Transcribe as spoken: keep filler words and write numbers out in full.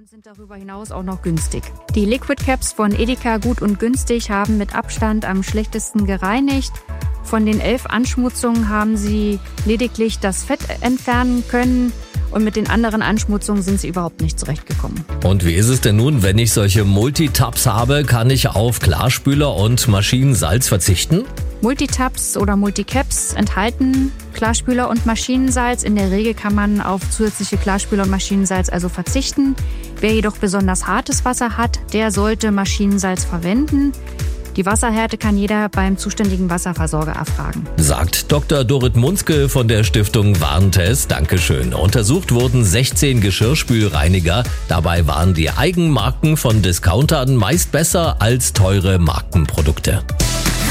und sind darüber hinaus auch noch günstig. Die Liquid Caps von Edeka Gut und Günstig haben mit Abstand am schlechtesten gereinigt. Von den elf Anschmutzungen haben sie lediglich das Fett entfernen können. Und mit den anderen Anschmutzungen sind sie überhaupt nicht zurechtgekommen. Und wie ist es denn nun, wenn ich solche Multitabs habe, kann ich auf Klarspüler und Maschinensalz verzichten? Multitabs oder Multicaps enthalten Klarspüler und Maschinensalz. In der Regel kann man auf zusätzliche Klarspüler und Maschinensalz also verzichten. Wer jedoch besonders hartes Wasser hat, der sollte Maschinensalz verwenden. Die Wasserhärte kann jeder beim zuständigen Wasserversorger erfragen. Sagt Doktor Dorit Munzke von der Stiftung Warentest. Dankeschön. Untersucht wurden sechzehn Geschirrspülreiniger. Dabei waren die Eigenmarken von Discountern meist besser als teure Markenprodukte.